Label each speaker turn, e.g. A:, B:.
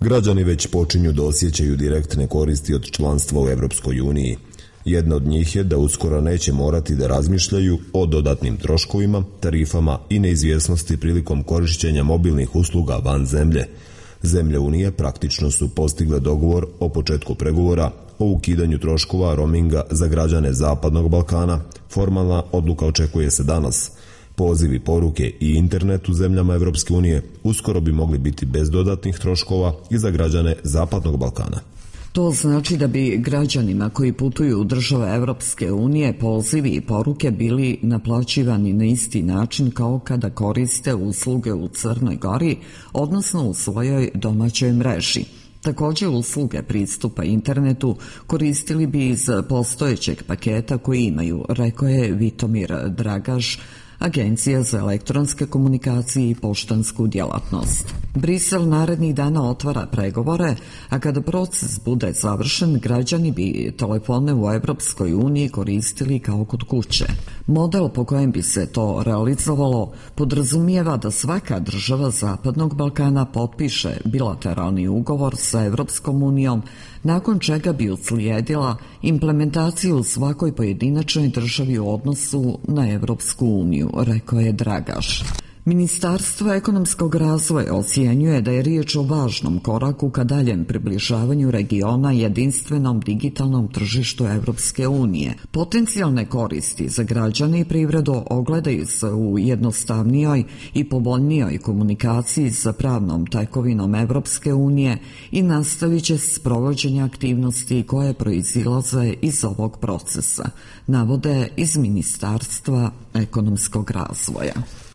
A: Građani već počinju da osjećaju direktne koristi od članstva u Europskoj uniji. Jedna od njih je da uskoro neće morati da razmišljaju o dodatnim troškovima, tarifama i neizvjesnosti prilikom korišćenja mobilnih usluga van zemlje. Zemlje Unije praktično su postigle dogovor o početku pregovora o ukidanju troškova roaminga za građane Zapadnog Balkana. Formalna odluka očekuje se danas. Pozivi, poruke i internet u zemljama Europske unije uskoro bi mogli biti bez dodatnih troškova i za građane Zapadnog Balkana.
B: To znači da bi građanima koji putuju u države Europske unije pozivi i poruke bili naplaćivani na isti način kao kada koriste usluge u Crnoj Gori, odnosno u svojoj domaćoj mreži. Također usluge pristupa internetu koristili bi iz postojećeg paketa koji imaju, rekao je Vitomir Dragaš, Agencija za elektronske komunikacije i poštansku djelatnost. Brisel narednih dana otvara pregovore, a kada proces bude završen, građani bi telefone u Europskoj uniji koristili kao kod kuće. Model po kojem bi se to realizovalo podrazumijeva da svaka država Zapadnog Balkana potpiše bilateralni ugovor sa Europskom unijom, nakon čega bi uslijedila implementaciju u svakoj pojedinačnoj državi u odnosu na Europsku uniju, rekao je Dragaš. Ministarstvo ekonomskog razvoja ocjenjuje da je riječ o važnom koraku ka daljem približavanju regiona jedinstvenom digitalnom tržištu Europske unije. Potencijalne koristi za građane i privredu ogledaju se u jednostavnijoj i povoljnijoj komunikaciji sa pravnom tekovinom Europske unije i nastavit će sprovođenje aktivnosti koje proizilaze iz ovog procesa, navode iz Ministarstva ekonomskog razvoja.